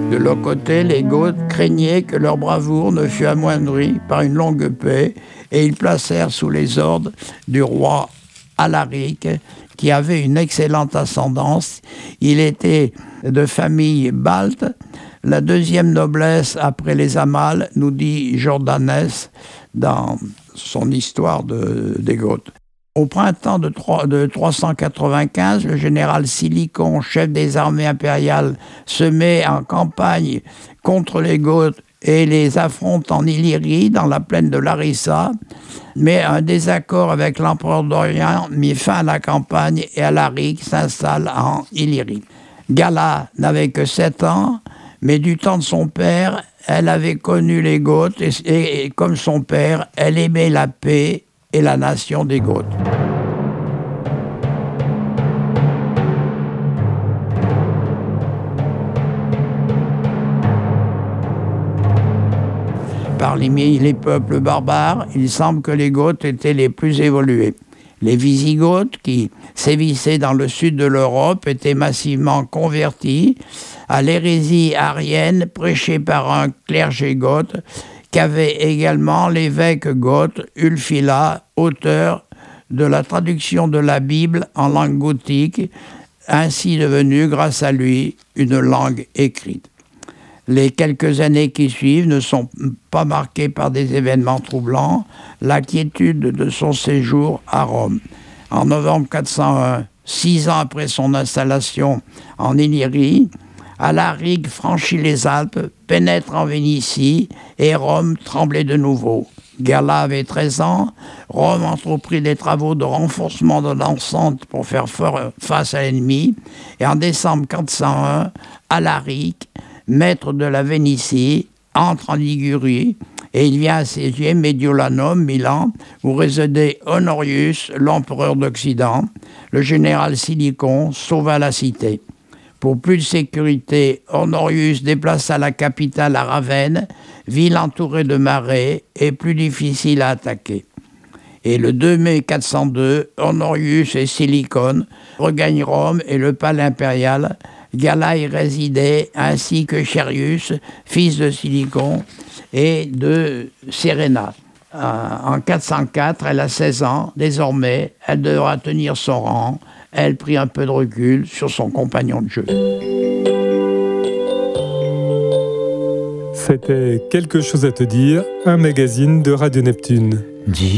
De leur côté, les Goths craignaient que leur bravoure ne fût amoindrie par une longue paix, et ils placèrent sous les ordres du roi Alaric, qui avait une excellente ascendance. Il était de famille balte, la deuxième noblesse après les Amals, nous dit Jordanes dans son histoire des Goths. Au printemps de 395, le général Silicon, chef des armées impériales, se met en campagne contre les Goths et les affronte en Illyrie, dans la plaine de Larissa. Mais un désaccord avec l'empereur d'Orient mit fin à la campagne et Alaric s'installe en Illyrie. Gala n'avait que 7 ans, mais du temps de son père, elle avait connu les Goths et comme son père, elle aimait la paix et la nation des Goths. Parmi les peuples barbares, il semble que les Goths étaient les plus évolués. Les Wisigoths, qui sévissaient dans le sud de l'Europe, étaient massivement convertis à l'hérésie arienne prêchée par un clergé goth, qu'avait également l'évêque goth Ulfila, auteur de la traduction de la Bible en langue gothique, ainsi devenue, grâce à lui, une langue écrite. Les quelques années qui suivent ne sont pas marquées par des événements troublants, la quiétude de son séjour à Rome. En novembre 401, 6 ans après son installation en Illyrie, Alaric franchit les Alpes, pénètre en Vénitie et Rome tremblait de nouveau. Gala avait 13 ans, Rome entreprit des travaux de renforcement de l'enceinte pour faire face à l'ennemi, et en décembre 401, Alaric, maître de la Vénitie, entre en Ligurie et il vient assiéger Mediolanum, Milan, où résidait Honorius, l'empereur d'Occident. Le général Silicon sauva la cité. Pour plus de sécurité, Honorius déplaça la capitale à Ravenne, ville entourée de marais et plus difficile à attaquer. Et le 2 mai 402, Honorius et Silicon regagnent Rome et le palais impérial. Gala y résidait, ainsi que Chérius, fils de Silicon, et de Séréna. En 404, elle a 16 ans. Désormais, elle devra tenir son rang. Elle prit un peu de recul sur son compagnon de jeu. C'était Quelque chose à te dire, un magazine de Radio Neptune.